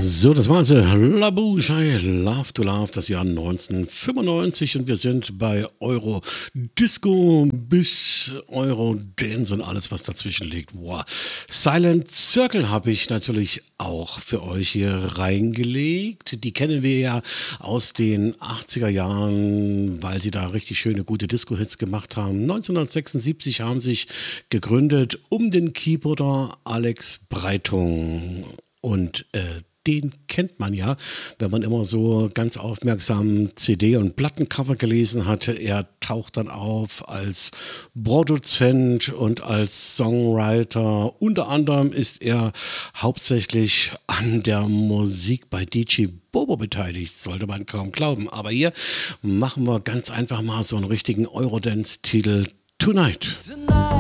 So, das war also La Bouche, Love to Love, das Jahr 1995 und wir sind bei Euro Disco bis Euro Dance und alles, was dazwischen liegt. Wow. Silent Circle habe ich natürlich auch für euch hier reingelegt. Die kennen wir ja aus den 80er Jahren, weil sie da richtig schöne, gute Disco-Hits gemacht haben. 1976 haben sich gegründet um den Keyboarder Alex Breitung. Und den kennt man ja, wenn man immer so ganz aufmerksam CD- und Plattencover gelesen hatte. Er taucht dann auf als Produzent und als Songwriter. Unter anderem ist er hauptsächlich an der Musik bei DJ Bobo beteiligt, sollte man kaum glauben. Aber hier machen wir ganz einfach mal so einen richtigen Eurodance-Titel Tonight. Tonight